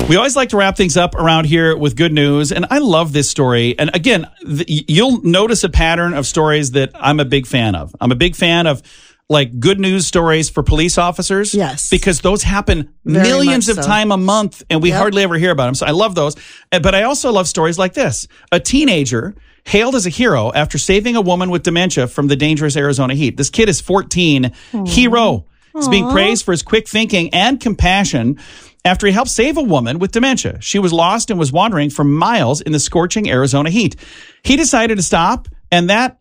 We always like to wrap things up around here with good news, and I love this story. And again, you'll notice a pattern of stories that I'm a big fan of. I'm a big fan of like good news stories for police officers. Yes. Because those happen Very millions much of so. time a month, and we hardly ever hear about them. So I love those. But I also love stories like this. A teenager hailed as a hero after saving a woman with dementia from the dangerous Arizona heat. This kid is 14. Hero. He's being praised for his quick thinking and compassion after he helped save a woman with dementia. She was lost and was wandering for miles in the scorching Arizona heat. He decided to stop, and that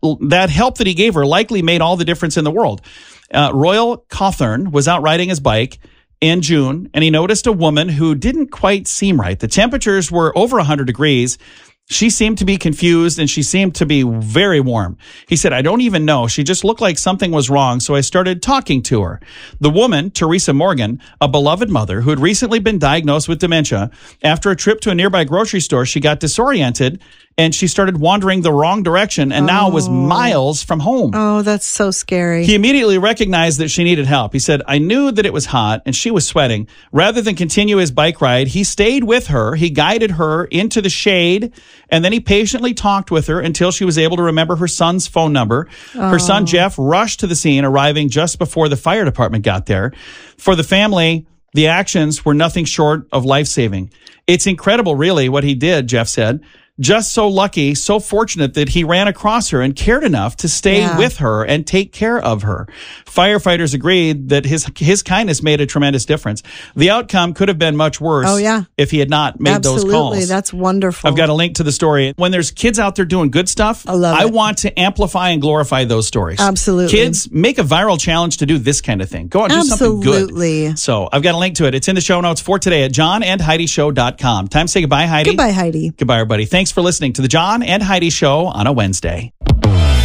help that he gave her likely made all the difference in the world. Royal Cawthorn was out riding his bike in June, and he noticed a woman who didn't quite seem right. The temperatures were over 100 degrees. She seemed to be confused, and she seemed to be very warm. He said, I don't even know. She just looked like something was wrong, so I started talking to her. The woman, Teresa Morgan, a beloved mother who had recently been diagnosed with dementia, after a trip to a nearby grocery store, she got disoriented, and she started wandering the wrong direction, and now was miles from home. Oh, that's so scary. He immediately recognized that she needed help. He said, I knew that it was hot and she was sweating. Rather than continue his bike ride, he stayed with her. He guided her into the shade, and then he patiently talked with her until she was able to remember her son's phone number. Her son, Jeff, rushed to the scene, arriving just before the fire department got there. For the family, the actions were nothing short of life-saving. It's incredible, really, what he did, Jeff said. Just so lucky, so fortunate that he ran across her and cared enough to stay with her and take care of her. Firefighters agreed that his kindness made a tremendous difference. The outcome could have been much worse if he had not made those calls. Absolutely, that's wonderful. I've got a link to the story. When there's kids out there doing good stuff, I want to amplify and glorify those stories. Absolutely. Kids, make a viral challenge to do this kind of thing. Go out and do something good. Absolutely. So I've got a link to it. It's in the show notes for today at johnandheidishow.com. Time to say goodbye, Heidi. Goodbye, Heidi. Goodbye, everybody. Thanks for listening to the John and Heidi Show on a Wednesday.